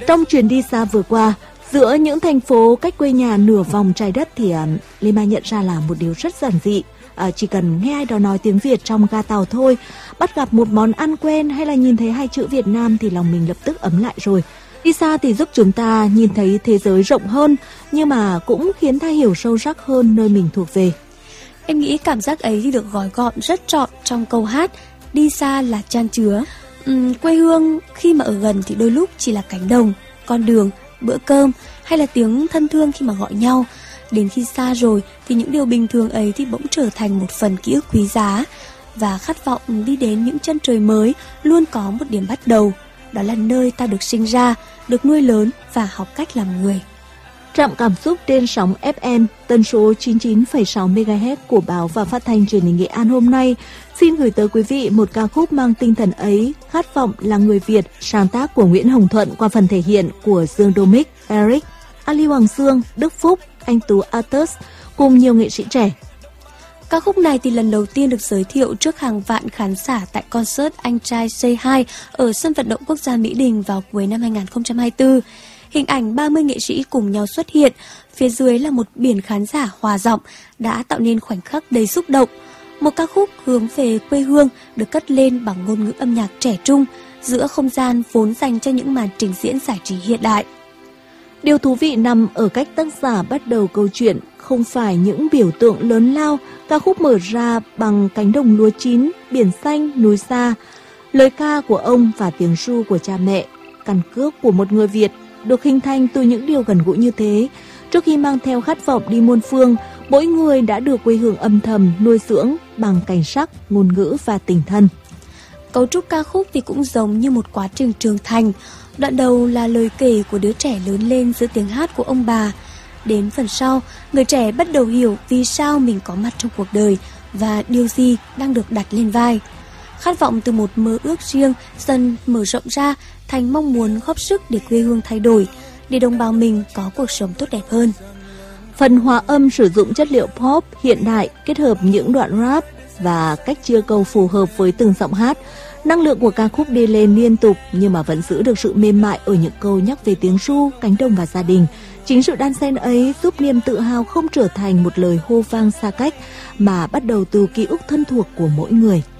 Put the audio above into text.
Trong chuyến đi xa vừa qua, giữa những thành phố cách quê nhà nửa vòng trái đất thì Lê Mai nhận ra là một điều rất giản dị. Chỉ cần nghe ai đó nói tiếng Việt trong ga tàu thôi, bắt gặp một món ăn quen hay là nhìn thấy hai chữ Việt Nam thì lòng mình lập tức ấm lại rồi. Đi xa thì giúp chúng ta nhìn thấy thế giới rộng hơn, nhưng mà cũng khiến ta hiểu sâu sắc hơn nơi mình thuộc về. Em nghĩ cảm giác ấy thì được gói gọn rất trọn trong câu hát đi xa là chan chứa. Quê hương khi mà ở gần thì đôi lúc chỉ là cánh đồng, con đường, bữa cơm hay là tiếng thân thương khi mà gọi nhau. Đến khi xa rồi thì những điều bình thường ấy thì bỗng trở thành một phần ký ức quý giá. Và khát vọng đi đến những chân trời mới luôn có một điểm bắt đầu. Đó là nơi ta được sinh ra, được nuôi lớn và học cách làm người. Trạm cảm xúc trên sóng FM tần số 99,6 MHz của báo và phát thanh truyền hình Nghệ An hôm nay xin gửi tới quý vị một ca khúc mang tinh thần ấy, khát vọng là người Việt, sáng tác của Nguyễn Hồng Thuận qua phần thể hiện của Dương Domic, Eric, Ali Hoàng Dương, Đức Phúc, Anh Tú Artus cùng nhiều nghệ sĩ trẻ. Ca khúc này thì lần đầu tiên được giới thiệu trước hàng vạn khán giả tại concert Anh Trai Say Hi ở sân vận động quốc gia Mỹ Đình vào cuối năm 2024. Hình ảnh 30 nghệ sĩ cùng nhau xuất hiện, phía dưới là một biển khán giả hòa giọng đã tạo nên khoảnh khắc đầy xúc động. Một ca khúc hướng về quê hương được cất lên bằng ngôn ngữ âm nhạc trẻ trung giữa không gian vốn dành cho những màn trình diễn giải trí hiện đại. Điều thú vị nằm ở cách tác giả bắt đầu câu chuyện, không phải những biểu tượng lớn lao, ca khúc mở ra bằng cánh đồng lúa chín, biển xanh, núi xa, lời ca của ông và tiếng ru của cha mẹ, căn cước của một người Việt được hình thành từ những điều gần gũi như thế. Trước khi mang theo khát vọng đi muôn phương, mỗi người đã được quê hương âm thầm nuôi dưỡng bằng cảnh sắc, ngôn ngữ và tình thân. Cấu trúc ca khúc thì cũng giống như một quá trình trưởng thành. Đoạn đầu là lời kể của đứa trẻ lớn lên giữa tiếng hát của ông bà. Đến phần sau, người trẻ bắt đầu hiểu vì sao mình có mặt trong cuộc đời và điều gì đang được đặt lên vai. Khát vọng từ một mơ ước riêng dần mở rộng ra thành mong muốn góp sức để quê hương thay đổi, để đồng bào mình có cuộc sống tốt đẹp hơn. Phần hòa âm sử dụng chất liệu pop hiện đại kết hợp những đoạn rap và cách chia câu phù hợp với từng giọng hát. Năng lượng của ca khúc đi lên liên tục nhưng mà vẫn giữ được sự mềm mại ở những câu nhắc về tiếng ru, cánh đồng và gia đình. Chính sự đan xen ấy giúp niềm tự hào không trở thành một lời hô vang xa cách mà bắt đầu từ ký ức thân thuộc của mỗi người.